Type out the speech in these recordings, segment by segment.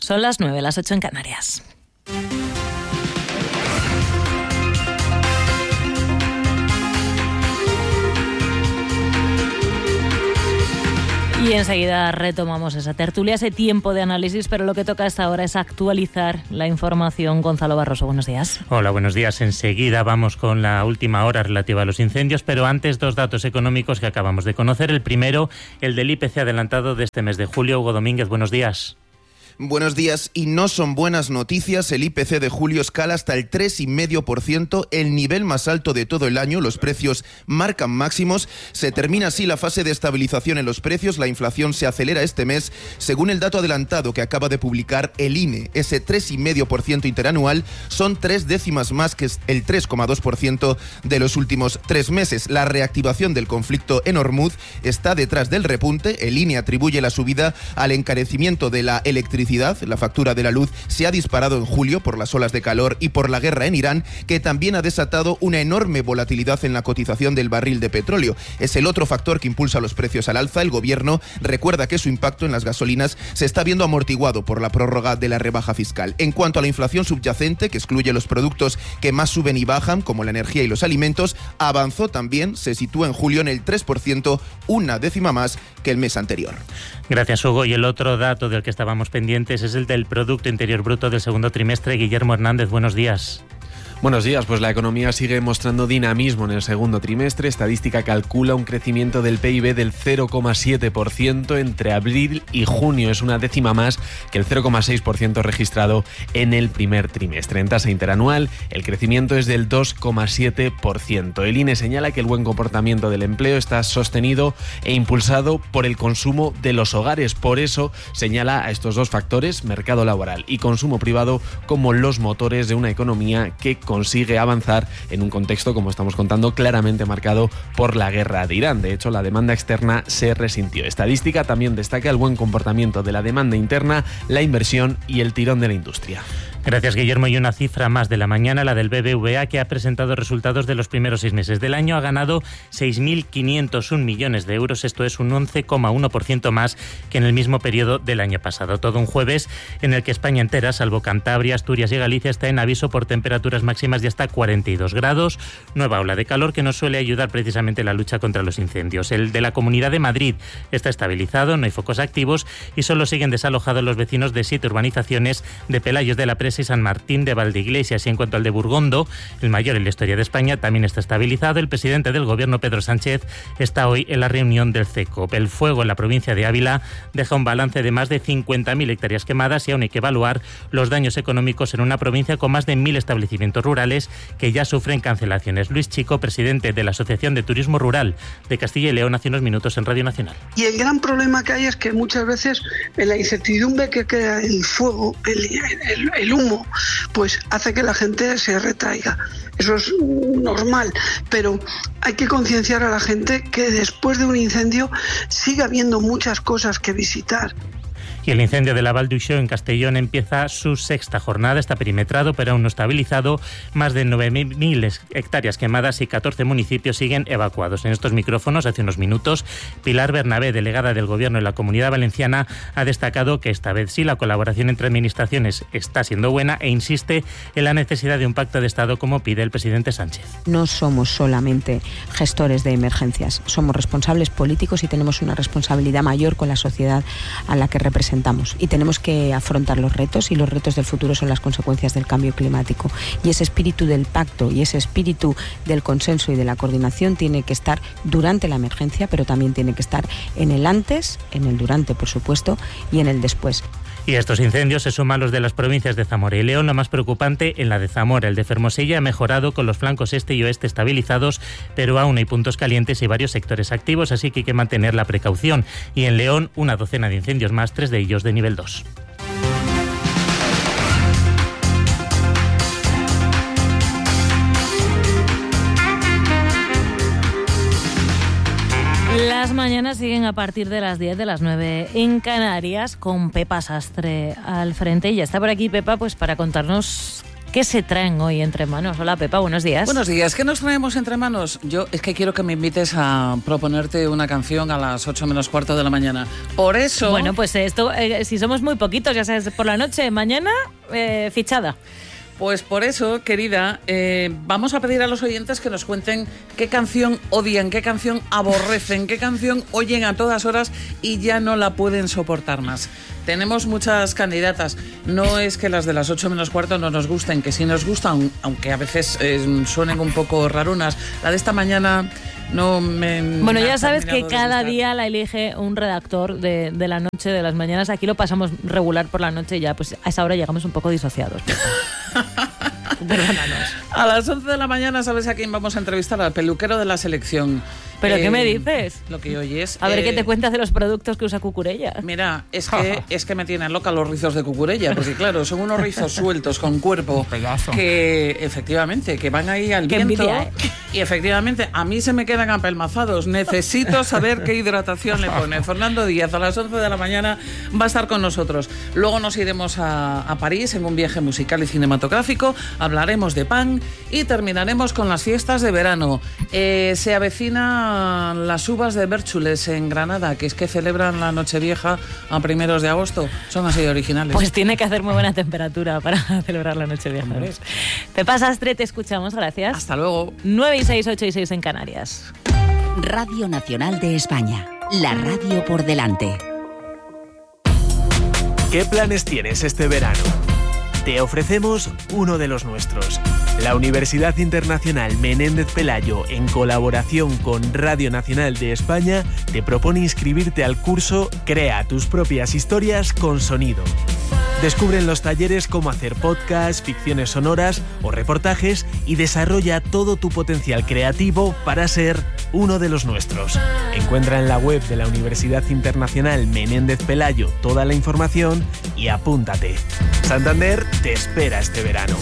Son las 9, las 8 en Canarias. Y enseguida retomamos esa tertulia, ese tiempo de análisis, pero lo que toca hasta ahora es actualizar la información. Gonzalo Barroso, buenos días. Hola, buenos días. Enseguida vamos con la última hora relativa a los incendios, pero antes 2 datos económicos que acabamos de conocer. El primero, el del IPC adelantado de este mes de julio. Hugo Domínguez, buenos días. Buenos días, y no son buenas noticias. El IPC de julio escala hasta el 3,5%, el nivel más alto de todo el año. Los precios marcan máximos. Se termina así la fase de estabilización en los precios. La inflación se acelera este mes, según el dato adelantado que acaba de publicar el INE. Ese 3,5% interanual son 3 décimas más que el 3,2% de los últimos 3 meses. La reactivación del conflicto en Hormuz está detrás del repunte. El INE atribuye la subida al encarecimiento de la electricidad. La factura de la luz se ha disparado en julio por las olas de calor y por la guerra en Irán, que también ha desatado una enorme volatilidad en la cotización del barril de petróleo. Es el otro factor que impulsa los precios al alza. El gobierno recuerda que su impacto en las gasolinas se está viendo amortiguado por la prórroga de la rebaja fiscal. En cuanto a la inflación subyacente, que excluye los productos que más suben y bajan, como la energía y los alimentos, avanzó también, se sitúa en julio en el 3%, una décima más que el mes anterior. Gracias, Hugo. Y el otro dato del que estábamos pendientes es el del Producto Interior Bruto del segundo trimestre. Guillermo Hernández, buenos días. Buenos días, pues la economía sigue mostrando dinamismo en el segundo trimestre. Estadística calcula un crecimiento del PIB del 0,7% entre abril y junio. Es una décima más que el 0,6% registrado en el primer trimestre. En tasa interanual, el crecimiento es del 2,7%. El INE señala que el buen comportamiento del empleo está sostenido e impulsado por el consumo de los hogares. Por eso señala a estos 2 factores, mercado laboral y consumo privado, como los motores de una economía que consigue avanzar en un contexto, como estamos contando, claramente marcado por la guerra de Irán. De hecho, la demanda externa se resintió. Estadística también destaca el buen comportamiento de la demanda interna, la inversión y el tirón de la industria. Gracias, Guillermo. Y una cifra más de la mañana, la del BBVA, que ha presentado resultados de los primeros 6 meses del año. Ha ganado 6.501 millones de euros. Esto es un 11,1% más que en el mismo periodo del año pasado. Todo un jueves en el que España entera, salvo Cantabria, Asturias y Galicia, está en aviso por temperaturas máximas de hasta 42 grados. Nueva ola de calor que no suele ayudar precisamente en la lucha contra los incendios. El de la Comunidad de Madrid está estabilizado, no hay focos activos y solo siguen desalojados los vecinos de 7 urbanizaciones de Pelayos de la Presa y San Martín de Valdeiglesias. Y en cuanto al de Burgondo, el mayor en la historia de España, también está estabilizado. El presidente del gobierno, Pedro Sánchez, está hoy en la reunión del CECOP. El fuego en la provincia de Ávila deja un balance de más de 50.000 hectáreas quemadas y aún hay que evaluar los daños económicos en una provincia con más de 1.000 establecimientos rurales que ya sufren cancelaciones. Luis Chico, presidente de la Asociación de Turismo Rural de Castilla y León, hace unos minutos en Radio Nacional. Y el gran problema que hay es que muchas veces la incertidumbre que crea el fuego, el humo, pues hace que la gente se retraiga. Eso es normal, pero hay que concienciar a la gente que después de un incendio sigue habiendo muchas cosas que visitar. Y el incendio de la Val d'Uixó en Castellón empieza su 6ª jornada. Está perimetrado, pero aún no estabilizado. Más de 9.000 hectáreas quemadas y 14 municipios siguen evacuados. En estos micrófonos, hace unos minutos, Pilar Bernabé, delegada del Gobierno en la Comunidad Valenciana, ha destacado que esta vez sí la colaboración entre administraciones está siendo buena e insiste en la necesidad de un pacto de Estado como pide el presidente Sánchez. No somos solamente gestores de emergencias, somos responsables políticos y tenemos una responsabilidad mayor con la sociedad a la que representamos. Y tenemos que afrontar los retos, y los retos del futuro son las consecuencias del cambio climático. Y ese espíritu del pacto y ese espíritu del consenso y de la coordinación tiene que estar durante la emergencia, pero también tiene que estar en el antes, en el durante, por supuesto, y en el después. Y a estos incendios se suman los de las provincias de Zamora y León. Lo más preocupante en la de Zamora. El de Fermosella ha mejorado con los flancos este y oeste estabilizados, pero aún hay puntos calientes y varios sectores activos, así que hay que mantener la precaución. Y en León, una docena de incendios más, 3 de ellos de nivel 2. Las mañanas siguen a partir de las 10, de las 9 en Canarias, con Pepa Sastre al frente. Y ya está por aquí Pepa, pues para contarnos ¿Qué se traen hoy entre manos? Hola Pepa, buenos días. Buenos días, ¿qué nos traemos entre manos? Yo es que quiero que me invites a proponerte una canción a las 8 menos cuarto de la mañana. Por eso... Bueno, pues esto, si somos muy poquitos, ya sabes, por la noche, mañana, fichada. Pues por eso, querida, vamos a pedir a los oyentes que nos cuenten qué canción odian, qué canción aborrecen, qué canción oyen a todas horas y ya no la pueden soportar más. Tenemos muchas candidatas. No es que las de las 8 menos cuarto no nos gusten, que sí nos gustan, aunque a veces suenen un poco rarunas. La de esta mañana no me... Bueno, ya sabes que cada día la elige un redactor de la noche, de las mañanas. Aquí lo pasamos regular por la noche y ya pues a esa hora llegamos un poco disociados. Perdónanos. A las 11 de la mañana, ¿sabes a quién vamos a entrevistar? Al peluquero de la selección. ¿Pero qué me dices? Lo que oyes. A ver qué te cuentas de los productos que usa Cucurella. Mira, es que me tienen loca los rizos de Cucurella, porque claro, son unos rizos sueltos con cuerpo que efectivamente, que van ahí al viento. Envidia, ¿eh? Y efectivamente, a mí se me quedan apelmazados. Necesito saber qué hidratación le pone. Fernando Díaz, a las 11 de la mañana, va a estar con nosotros. Luego nos iremos a París en un viaje musical y cinematográfico. Hablaremos de pan y terminaremos con las fiestas de verano. Se avecinan las uvas de Bérchules en Granada, que es que celebran la Nochevieja a 1 de agosto. Son así originales. Pues tiene que hacer muy buena temperatura para celebrar la Nochevieja. Pepa Sastre, te escuchamos, gracias. Hasta luego. 9 y 6, 8 y 6 en Canarias. Radio Nacional de España. La radio por delante. ¿Qué planes tienes este verano? Te ofrecemos uno de los nuestros. La Universidad Internacional Menéndez Pelayo, en colaboración con Radio Nacional de España, te propone inscribirte al curso Crea tus propias historias con sonido. Descubre en los talleres cómo hacer podcasts, ficciones sonoras o reportajes y desarrolla todo tu potencial creativo para ser uno de los nuestros. Encuentra en la web de la Universidad Internacional Menéndez Pelayo toda la información y apúntate. Santander te espera este verano.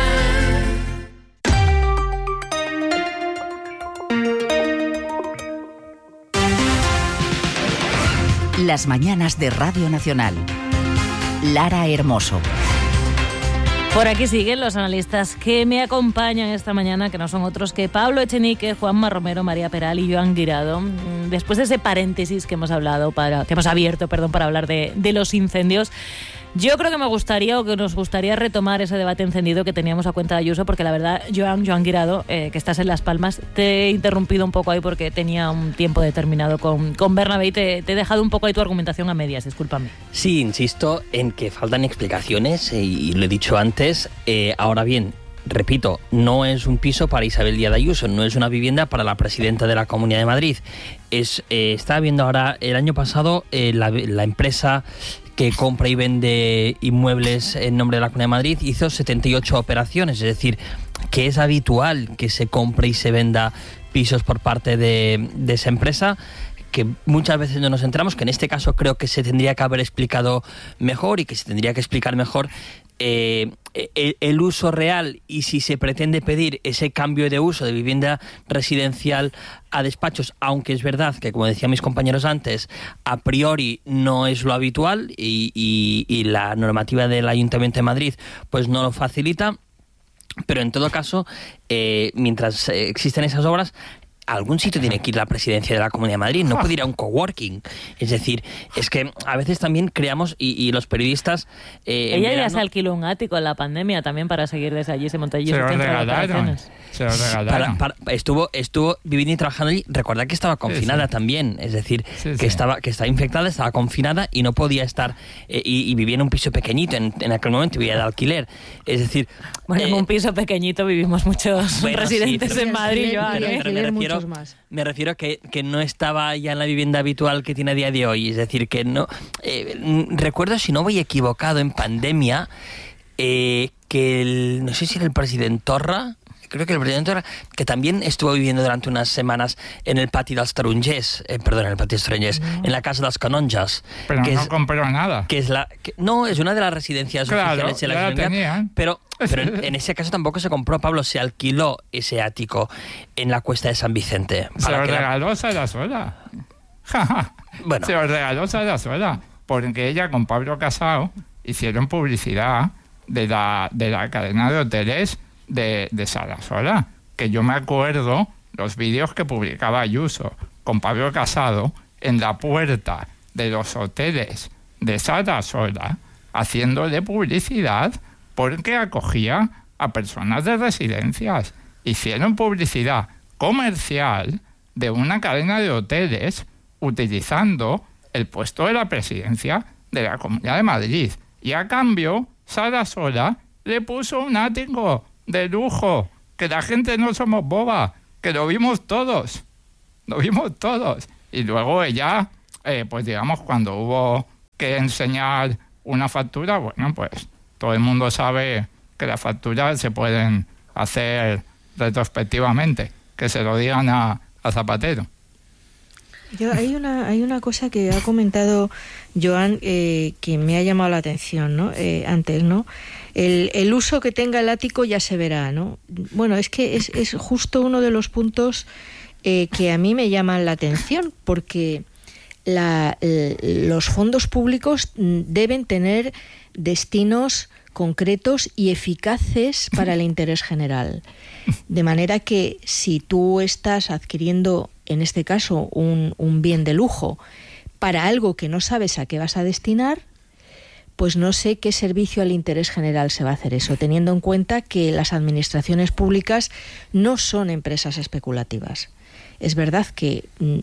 Las mañanas de Radio Nacional. Lara Hermoso. Por aquí siguen los analistas que me acompañan esta mañana, que no son otros que Pablo Echenique, Juanma Romero, María Peral y Joan Guirado. Después de ese paréntesis que hemos abierto para hablar de los incendios, yo creo que nos gustaría retomar ese debate encendido que teníamos a cuenta de Ayuso, porque la verdad, Joan Guirado, que estás en Las Palmas, te he interrumpido un poco ahí porque tenía un tiempo determinado con Bernabé y te he dejado un poco ahí tu argumentación a medias, discúlpame. Sí, insisto en que faltan explicaciones y lo he dicho antes. Ahora bien, repito, no es un piso para Isabel Díaz Ayuso, no es una vivienda para la presidenta de la Comunidad de Madrid. Estaba viendo ahora, el año pasado, la empresa que compra y vende inmuebles en nombre de la Comunidad de Madrid hizo 78 operaciones, es decir, que es habitual que se compre y se venda pisos por parte de esa empresa, que muchas veces no nos enteramos, que en este caso creo que se tendría que haber explicado mejor y que se tendría que explicar mejor el uso real y si se pretende pedir ese cambio de uso de vivienda residencial a despachos, aunque es verdad que, como decían mis compañeros antes, a priori no es lo habitual y la normativa del Ayuntamiento de Madrid pues no lo facilita, pero en todo caso, mientras existen esas obras, a algún sitio tiene que ir la presidencia de la Comunidad de Madrid, no puede ir a un coworking. Es decir, es que a veces también creamos, y los periodistas... Ella ya se alquiló un ático en la pandemia también para seguir desde allí, se montó allí. Se lo regalaron. Estuvo viviendo y trabajando allí. Recordad que estaba confinada también, es decir, que estaba infectada, estaba confinada y no podía estar, y vivía en un piso pequeñito, en aquel momento vivía de alquiler. Es decir... Bueno, en un piso pequeñito vivimos muchos residentes en Madrid, Joan, me refiero que no estaba ya en la vivienda habitual que tiene a día de hoy. Es decir, que no... recuerdo, si no voy equivocado, en pandemia, que no sé si era el presidente Torra, creo que el presidente Torra, que también estuvo viviendo durante unas semanas en el Pati dels Tarongers, en la Casa de los Canonjas. Pero no compró nada. No, es una de las residencias oficiales de la comunidad, pero en ese caso tampoco se compró, Pablo, se alquiló ese ático en la Cuesta de San Vicente. Se lo regaló Sarasuela. Bueno. Se lo regaló Sarasuela, porque ella con Pablo Casado hicieron publicidad de la cadena de hoteles de Sarasola, que yo me acuerdo los vídeos que publicaba Ayuso con Pablo Casado en la puerta de los hoteles de Sarasola, haciéndole publicidad porque acogía a personas de residencias. Hicieron publicidad comercial de una cadena de hoteles utilizando el puesto de la presidencia de la Comunidad de Madrid. Y a cambio, Sarasola le puso un ático de lujo, que la gente no somos boba, que lo vimos todos. Y luego ella, pues digamos, cuando hubo que enseñar una factura, bueno, pues todo el mundo sabe que las facturas se pueden hacer retrospectivamente, que se lo digan a Zapatero. Hay una cosa que ha comentado Joan que me ha llamado la atención, ¿no? Antes, ¿no? El uso que tenga el ático ya se verá, ¿no? Bueno, es que es justo uno de los puntos que a mí me llaman la atención, porque los fondos públicos deben tener destinos concretos y eficaces para el interés general. De manera que si tú estás adquiriendo, en este caso, un bien de lujo para algo que no sabes a qué vas a destinar, pues no sé qué servicio al interés general se va a hacer eso, teniendo en cuenta que las administraciones públicas no son empresas especulativas. Es verdad que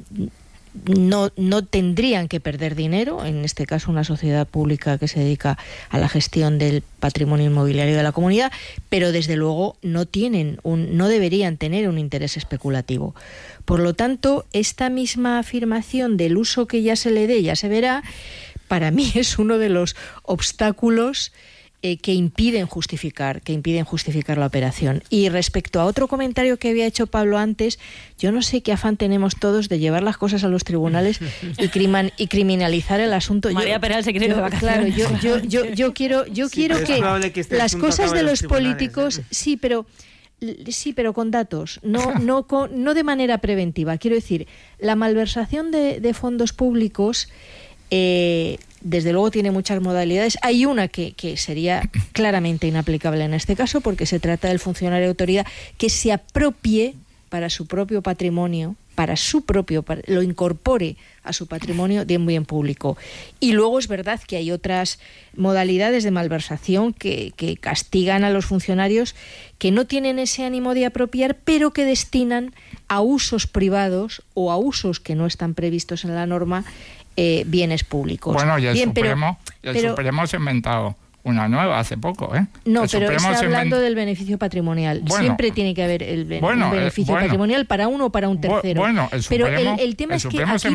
no tendrían que perder dinero, en este caso una sociedad pública que se dedica a la gestión del patrimonio inmobiliario de la comunidad, pero desde luego no deberían tener un interés especulativo. Por lo tanto, esta misma afirmación del uso que ya se le dé, ya se verá, para mí es uno de los obstáculos que impiden justificar la operación. Y respecto a otro comentario que había hecho Pablo antes, yo no sé qué afán tenemos todos de llevar las cosas a los tribunales y criminalizar el asunto. María Peral se quiere ir de vacaciones. Claro, yo quiero que las cosas de los políticos, sí, pero con datos, no de manera preventiva. Quiero decir, la malversación de fondos públicos desde luego tiene muchas modalidades. Hay una que sería claramente inaplicable en este caso, porque se trata del funcionario de autoridad que se apropie para su propio patrimonio, lo incorpore a su patrimonio de un bien público. Y luego es verdad que hay otras modalidades de malversación que castigan a los funcionarios que no tienen ese ánimo de apropiar, pero que destinan a usos privados o a usos que no están previstos en la norma bienes públicos. Bueno, y el Supremo se ha inventado una nueva hace poco, ¿eh? No, pero está hablando del beneficio patrimonial. Bueno, siempre tiene que haber un beneficio patrimonial para uno o para un tercero. Bueno, pero el tema es que aquí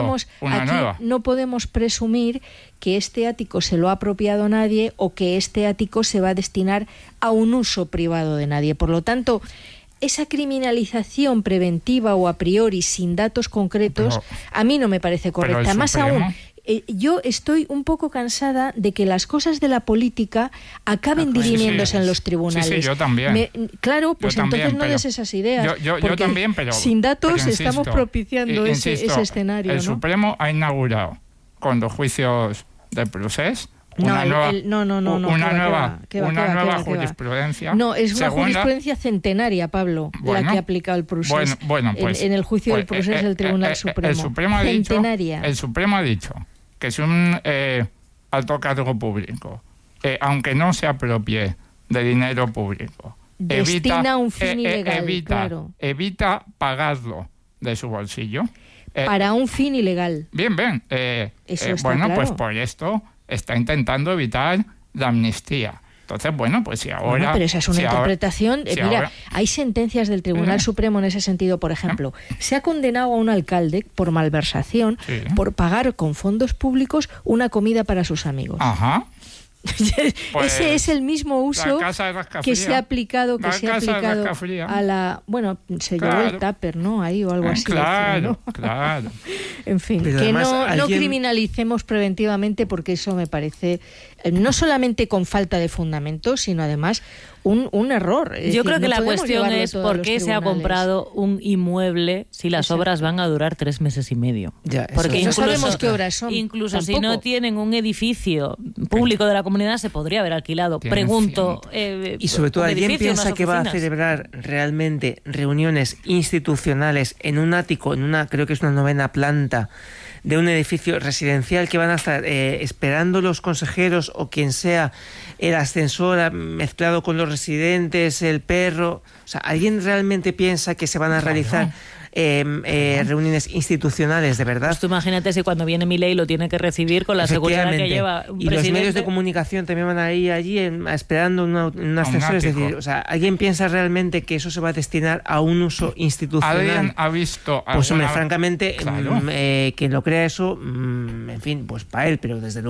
no podemos presumir que este ático se lo ha apropiado nadie o que este ático se va a destinar a un uso privado de nadie. Por lo tanto, esa criminalización preventiva o a priori sin datos concretos a mí no me parece correcta. Más aún, yo estoy un poco cansada de que las cosas de la política acaben dirimiéndose en los tribunales. Sí, yo también. Claro, pues entonces no des esas ideas. Yo también, pero sin datos insisto, estamos propiciando ese escenario. El Supremo ha inaugurado con los juicios de Procés una nueva jurisprudencia. No, es una jurisprudencia centenaria, Pablo, la que ha aplicado el Procés. Pues, en el juicio del Procés del Tribunal Supremo. El Supremo ha dicho que si un alto cargo público, aunque no se apropie de dinero público, destina un fin ilegal, evita pagarlo de su bolsillo. Para un fin ilegal. Bien. Eso está claro. Pues por esto está intentando evitar la amnistía. Entonces, pues si ahora... Bueno, pero esa es una interpretación... hay sentencias del Tribunal Supremo en ese sentido. Por ejemplo, se ha condenado a un alcalde por malversación, por pagar con fondos públicos una comida para sus amigos. Ajá. Pues ese es el mismo uso que se ha aplicado a la... Bueno, se llevó el tupper, ¿no? Ahí o algo así. Claro. En fin, pero que no criminalicemos preventivamente, porque eso me parece no solamente con falta de fundamento, sino además un error. Yo creo que la cuestión es por qué se ha comprado un inmueble si las obras van a durar 3 meses y medio. Porque no sabemos qué obras son. Incluso tampoco. Si no tienen un edificio público de la Comunidad comunidad se podría haber alquilado. Pregunto. Y sobre todo, ¿alguien piensa que va a celebrar realmente reuniones institucionales en un ático, creo que es una 9ª planta de un edificio residencial, que van a estar esperando los consejeros o quien sea, el ascensor mezclado con los residentes, el perro? O sea, ¿alguien realmente piensa que se van a realizar reuniones institucionales de verdad? Pues tú imagínate si cuando viene Milei lo tiene que recibir con la seguridad que lleva un y presidente. Los medios de comunicación también van a ir allí esperando un ascensor. Es decir, o sea, ¿alguien piensa realmente que eso se va a destinar a un uso institucional? ¿Alguien ha visto pues hombre, francamente, quien lo crea eso, en fin, pues para él, pero desde luego